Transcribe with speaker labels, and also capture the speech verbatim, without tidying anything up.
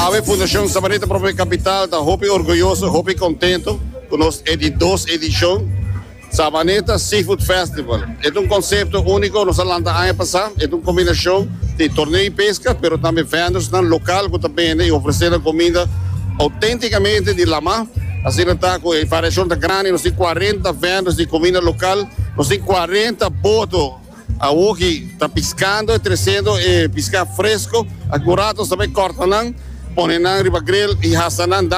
Speaker 1: A Fundação Sabaneta Própria Capital está muito orgulhoso, muito contente com nossa dos edição Sabaneta Seafood Festival. É um conceito único no Salanda ano passado, é uma combinação de torneio e pesca, mas também vendas no local que também e oferecendo comida autenticamente de lama. Assim está com a variação da grande, nós temos quarenta vendas de comida local, nós temos quarenta botos a que está piscando, trazendo e piscar fresco, acurados também cortam, põem na riba grill e assanan